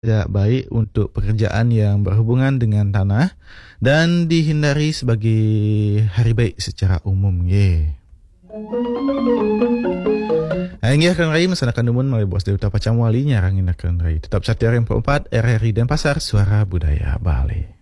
tidak baik untuk pekerjaan yang berhubungan dengan tanah dan dihindari sebagai hari baik secara umum. Hingga akan rai masanakan dumun melalui bos Dewta Pacamwali nyarangin akan rai. Tetap setia yang 4 RRI Denpasar, Suara Budaya Bali.